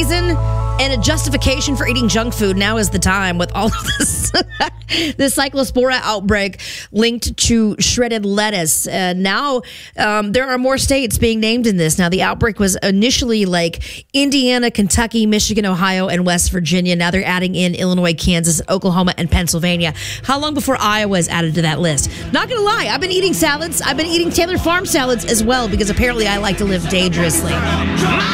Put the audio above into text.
reason and a justification for eating junk food, now is the time with all of this. The Cyclospora outbreak linked to shredded lettuce. Now there are more states being named in this. Now, the outbreak was initially like Indiana, Kentucky, Michigan, Ohio, and West Virginia. Now they're adding in Illinois, Kansas, Oklahoma, and Pennsylvania. How long before Iowa is added to that list? Not going to lie, I've been eating salads. I've been eating Taylor Farm salads as well because apparently I like to live dangerously.